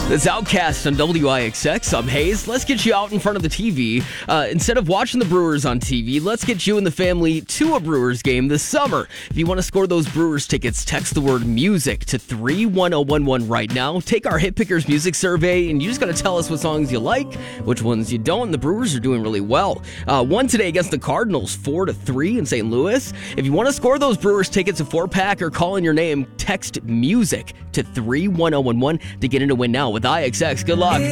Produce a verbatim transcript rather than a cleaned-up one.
It's Outcast on W I X X. I'm Hayes. Let's get you out in front of the T V. Uh, instead of watching the Brewers on T V, let's get you and the family to a Brewers game this summer. If you want to score those Brewers tickets, text the word music to three one zero one one right now. Take our Hit Pickers music survey, and you just got to tell us what songs you like, which ones you don't. And the Brewers are doing really well. Uh, won today against the Cardinals, four to three in Saint Louis. If you want to score those Brewers tickets, a four-pack, or call in your name, text music to three one zero one one to get in to win now with I X X. Good luck.